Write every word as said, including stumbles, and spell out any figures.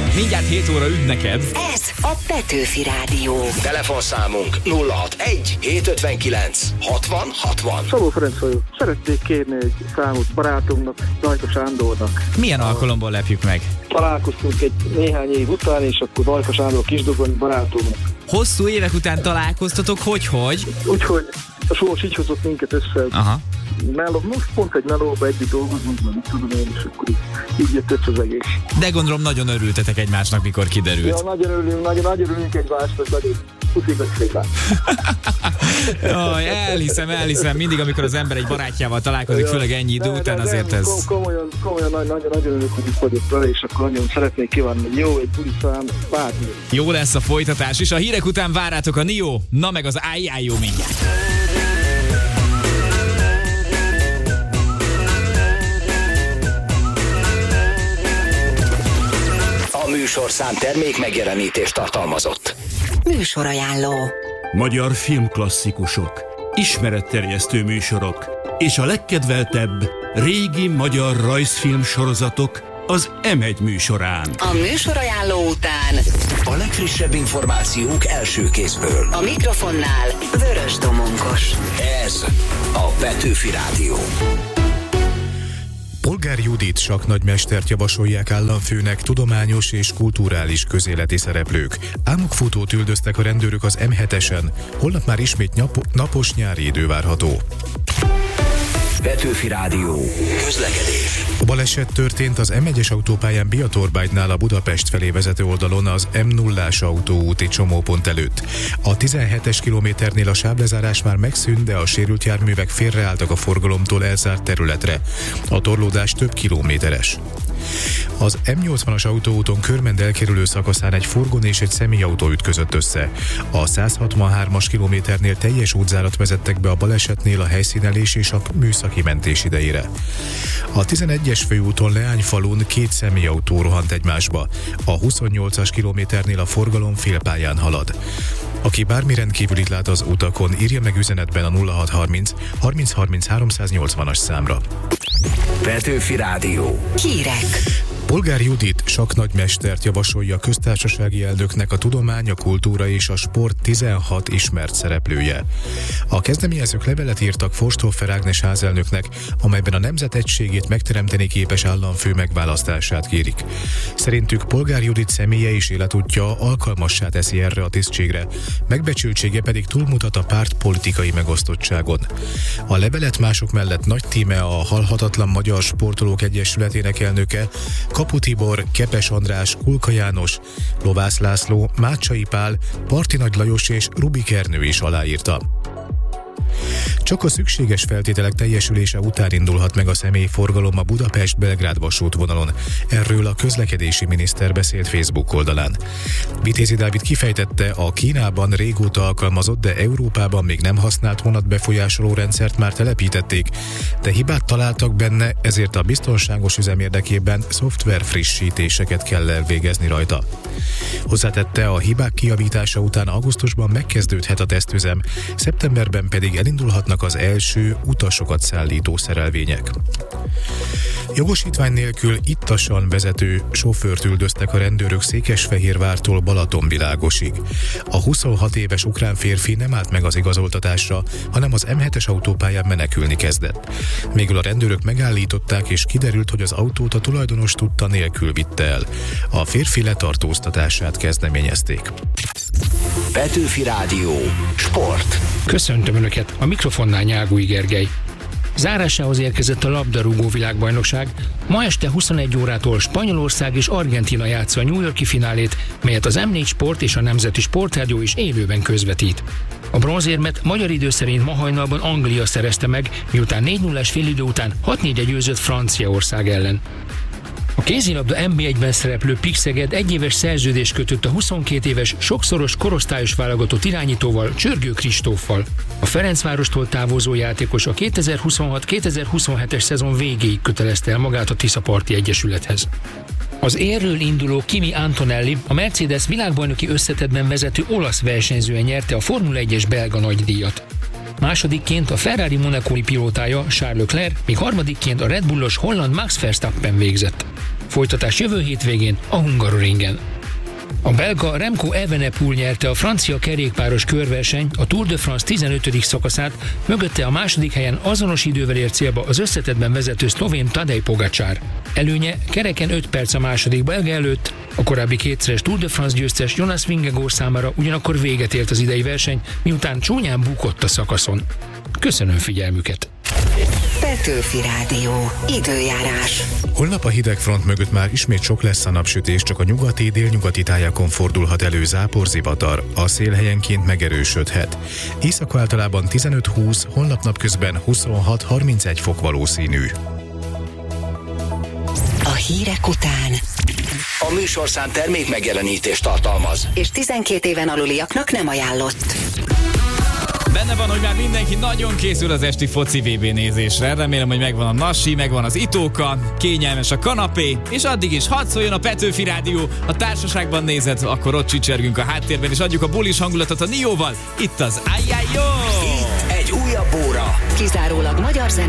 Mindjárt hét óra üt neked. Ez a Petőfi Rádió. Telefonszámunk nulla hatvanegy hétszázötvenkilenc hatvan hatvan. Szabó Ferenc vagyok. Szeretnék kérni egy számot barátomnak, Rajka Sándornak. Milyen alkalomból lepjük meg? Találkoztunk egy néhány év után, és akkor Rajka Sándor Kisdogon barátomnak. Hosszú évek után találkoztatok, hogy-hogy? Úgyhogy a sors így hozott minket össze. Aha. Meló, most pont egy melóba együtt dolgozunk, mert tudom én, és akkor így, így jött össze az egész. De gondolom nagyon örültetek egymásnak, mikor kiderült. Ja, nagyon örülünk, nagyon, nagyon örülünk egymásnak, nagyon puszikat szépen. Jaj, elhiszem, elhiszem. Mindig, amikor az ember egy barátjával találkozik, ja, főleg ennyi idő után, azért ez... Komolyan, komolyan, nagyon, nagyon örülök, hogy itt vagyok vele, és akkor nagyon szeretnék kívánni, hogy jó, egy buli szám, bármi. Jó lesz a folytatás, és a hírek után várjátok a Nio, na meg az Áj-Áj-Jó mindjárt. Műsorszám termék megjelenítést tartalmazott. Műsorajánló. Magyar filmklasszikusok, ismeretterjesztő műsorok és a legkedveltebb régi magyar rajzfilm sorozatok az em egy műsorán. A műsorajánló után a legfrissebb információk első kézből. A mikrofonnál Vörös Domonkos. Ez a Petőfi Rádió. Polgár Judit saknagymestert javasolják államfőnek tudományos és kulturális közéleti szereplők. Álmokfutót üldöztek a rendőrök az em hetesen, holnap már ismét nap- napos nyári idő várható. Petőfi Rádió. Közlekedés. A baleset történt az em egyes autópályán Biatorbágynál a Budapest felé vezető oldalon az em nullás autóúti csomópont előtt. A tizenhetes kilométernél a sávlezárás már megszűnt, de a sérült járművek félreálltak a forgalomtól elzárt területre. A torlódás több kilométeres. Az em nyolcvanas autóúton Körmend elkerülő szakaszán egy furgon és egy személyautó ütközött össze. A száz hatvanhármas kilométernél teljes útzárat vezettek be a balesetnél a helyszínelés és a műszaki mentés idejére. A tizenegyes főúton Leányfalun két személyautó rohant egymásba. A huszonnyolcas kilométernél a forgalom félpályán halad. Aki bármi rendkívülit lát az utakon, írja meg üzenetben a nulla hatszázharminc harminc harminc háromszáznyolcvanas számra. Petőfi Rádió. Hírek. Polgár Judit saknagymestert javasolja a köztársasági elnöknek a tudomány, a kultúra és a sport tizenhat ismert szereplője. A kezdeményezők levelet írtak Forsthofer Ágnes házelnöknek, amelyben a nemzet egységét megteremteni képes államfő megválasztását kérik. Szerintük Polgár Judit személye és életútja alkalmassá teszi erre a tisztségre, megbecsültsége pedig túlmutat a párt politikai megosztottságon. A levelet mások mellett Nagy Tíme, a Halhatatlan Magyar Sportolók Egyesületének elnöke, Kapu Tibor, Kepes András, Kulka János, Lovász László, Mácsai Pál, Parti Nagy Lajos és Rubik Ernő is aláírta. Csak a szükséges feltételek teljesülése után indulhat meg a személyforgalom a Budapest-Belgrád vasútvonalon. Erről a közlekedési miniszter beszélt Facebook oldalán. Vitézi Dávid kifejtette, a Kínában régóta alkalmazott, de Európában még nem használt vonatbefolyásoló rendszert már telepítették, de hibát találtak benne, ezért a biztonságos üzem érdekében szoftver frissítéseket kell elvégezni rajta. Hozzátette, a hibák kijavítása után augusztusban megkezdődhet a tesztüzem, szeptemberben pedig elindulhatnak az első utasokat szállító szerelvények. Jogosítvány nélkül ittasan vezető sofőrt üldöztek a rendőrök Székesfehérvártól Balatonvilágosig. A huszonhat éves ukrán férfi nem állt meg az igazoltatásra, hanem az em hetes autópályán menekülni kezdett. Végül a rendőrök megállították, és kiderült, hogy az autót a tulajdonos tudta nélkül vitte el. A férfi letartóztatását kezdeményezték. Petőfi Rádió. Sport. Köszöntöm Önöket, a mikrofonnál Nyágúj Gergely. Zárásához érkezett a labdarúgó világbajnokság. Ma este huszonegy órától Spanyolország és Argentína játsza a New York-i finálét, melyet az em négy Sport és a Nemzeti Sportrádió is élőben közvetít. A bronzérmet magyar idő szerint ma hajnalban Anglia szerezte meg, miután négy nullás félidő után hat négyre győzött Franciaország ellen. A kézilabda en bé egyben szereplő Pixeged egyéves szerződést kötött a huszonkét éves, sokszoros korosztályos válogatott irányítóval, Csörgő Kristóffal. A Ferencvárostól távozó játékos a kétezer-huszonhat kétezer-huszonhetes szezon végéig kötelezte el magát a Tiszaparti Egyesülethez. Az érről induló Kimi Antonelli a Mercedes világbajnoki összetettben vezető olasz versenyzője nyerte a Formula egyes belga nagydíjat. Másodikként a Ferrari monacói pilótája Charles Leclerc, míg harmadikként a Red Bullos holland Max Verstappen végzett. Folytatás jövő hétvégén a Hungaroringen. A belga Remco Evenepoel nyerte a francia kerékpáros körverseny a Tour de France tizenötödik szakaszát, mögötte a második helyen azonos idővel ért célba az összetettben vezető szlovén Tadej Pogačar. Előnye kereken öt perc a második belga előtt, a korábbi kétszeres Tour de France győztes Jonas Vingegaard számára ugyanakkor véget ért az idei verseny, miután csúnyán bukott a szakaszon. Köszönöm figyelmüket! Petőfi Rádió. Időjárás. Holnap a hidegfront mögött már ismét sok lesz a napsütés, csak a nyugati, délnyugati tájakon fordulhat elő záporzivatar, a szél helyenként megerősödhet. Éjszaka általában tizenöt-húsz, holnap napközben huszonhat-harmincegy fok valószínű. A hírek után A műsorszám termék megjelenítést tartalmaz. és tizenkét éven aluliaknak nem ajánlott. Benne van, hogy már mindenki nagyon készül az esti foci vé bé nézésre. Remélem, hogy megvan a nasi, megvan az itóka, kényelmes a kanapé, és addig is hadd szóljon a Petőfi Rádió. Ha társaságban nézed, akkor ott csicsergünk a háttérben, és adjuk a bulis hangulatot a Nióval. Itt az Ajjajjó! Itt egy újabb óra. Kizárólag magyar zene